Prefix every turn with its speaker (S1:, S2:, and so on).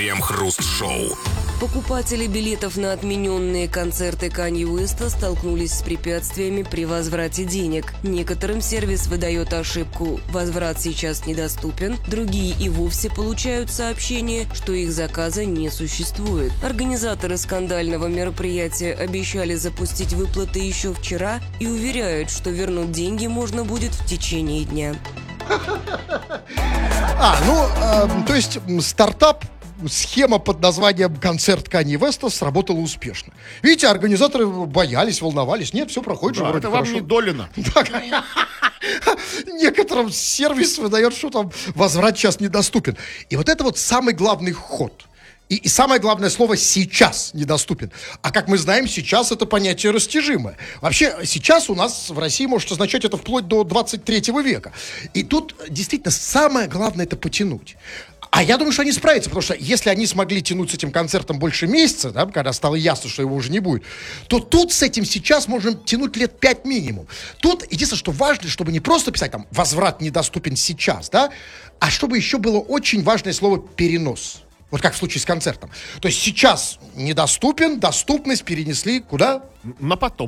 S1: Крем-хруст-шоу.
S2: Покупатели билетов на отмененные концерты Канье Уэста столкнулись с препятствиями при возврате денег. Некоторым сервис выдает ошибку «Возврат сейчас недоступен», другие и вовсе получают сообщение, что их заказа не существует. Организаторы скандального мероприятия обещали запустить выплаты еще вчера и уверяют, что вернуть деньги можно будет в течение дня.
S3: То есть стартап, схема под названием «Концерт Канье Уэста» сработала успешно. Видите, организаторы боялись, волновались. Нет, все проходит же вроде
S4: это вам
S3: хорошо.
S4: не долено.
S3: Некоторым сервис выдает, что там возврат сейчас недоступен. И вот это вот самый главный ход. И самое главное слово «сейчас» недоступен. А как мы знаем, сейчас это понятие растяжимое. Вообще, сейчас у нас в России может означать это вплоть до 23 века. И тут действительно самое главное это потянуть. А я думаю, что они справятся, потому что если они смогли тянуть с этим концертом больше месяца, да, когда стало ясно, что его уже не будет, то тут с этим сейчас можно тянуть лет 5 минимум. Тут единственное, что важно, чтобы не просто писать там «возврат недоступен сейчас», да, а чтобы еще было очень важное слово «перенос». Вот как в случае с концертом. То есть сейчас недоступен, доступность перенесли куда?
S4: На потом.